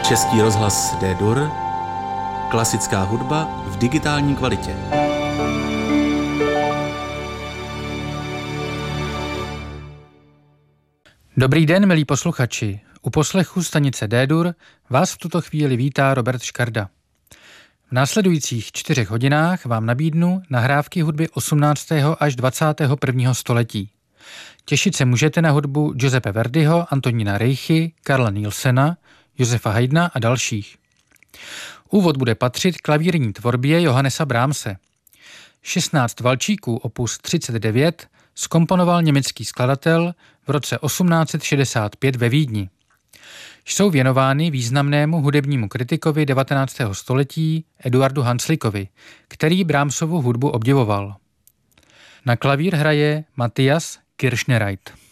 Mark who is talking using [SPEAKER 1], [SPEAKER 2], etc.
[SPEAKER 1] Český rozhlas D-Dur, klasická hudba v digitální kvalitě.
[SPEAKER 2] Dobrý den, milí posluchači. U poslechu stanice D-Dur vás v tuto chvíli vítá Robert Škarda. V následujících 4 hodinách vám nabídnu nahrávky hudby 18. až 21. století. Těšit se můžete na hudbu Giuseppe Verdiho, Antonína Reichy, Karla Nielsena, Josefa Haydna a dalších. Úvod bude patřit klavírní tvorbě Johannesa Brahmse. 16 valčíků opus 39 zkomponoval německý skladatel v roce 1865 ve Vídni. Jsou věnovány významnému hudebnímu kritikovi 19. století Eduardu Hanslikovi, který Brahmsovu hudbu obdivoval. Na klavír hraje Matthias Kirchnereit.